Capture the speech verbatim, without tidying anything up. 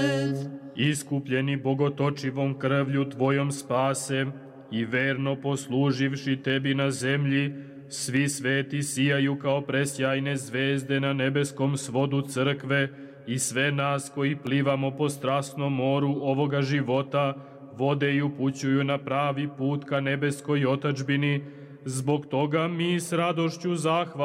Iskupljeni bogotočivom krvlju Tvojom spase i verno posluživši Tebi na zemlji, svi sveti sijaju kao presjajne zvezde na nebeskom svodu crkve i sve nas koji plivamo po strasnom moru ovoga života, vode i upućuju na pravi put ka nebeskoj otadžbini. Zbog toga mi s radošću zahvalimo